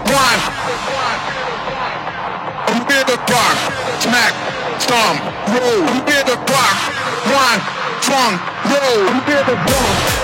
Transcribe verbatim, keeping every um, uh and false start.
one. Beat the clock, smack, stomp, roll. Beat the clock, one, strong, roll. Beat the clock.